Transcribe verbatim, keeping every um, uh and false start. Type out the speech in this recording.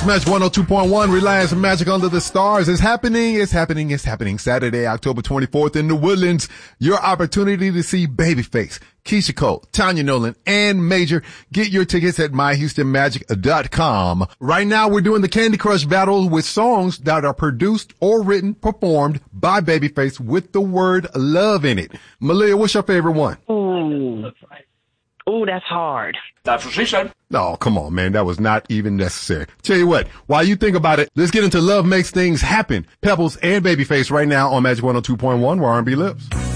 Magic one oh two point one, Reliance Magic Under the Stars is happening, it's happening, it's happening. Saturday, October twenty-fourth in the Woodlands. Your opportunity to see Babyface, Keisha Cole, Tanya Nolan, and Major. Get your tickets at my houston magic dot com. Right now, we're doing the Candy Crush battle with songs that are produced or written, performed by Babyface with the word love in it. Malia, what's your favorite one? Ooh. Ooh, that's hard. That's what she said. Oh, come on, man. That was not even necessary. Tell you what, while you think about it, let's get into Love Makes Things Happen. Pebbles and Babyface right now on Magic one oh two point one, where R and B lives.